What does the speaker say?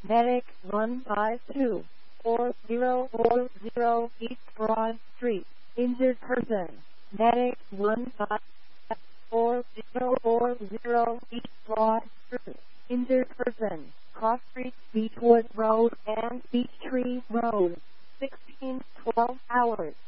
Medic 1524040 East Broad Street. Injured person. Medic 1544040 East Broad Street. Injured person. Cross Street, Beechwood Road, and Beechtree Road. 1612 hours.